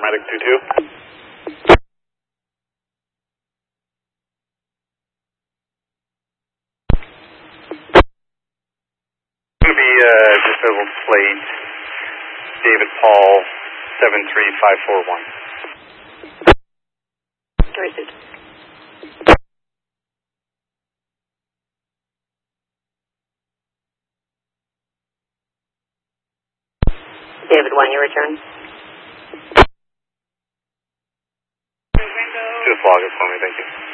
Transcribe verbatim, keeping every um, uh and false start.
paramedic two two. Going to be uh, disabled plate David Paul seven three five four one. Directed. David one, your return. Just log it for me, thank you.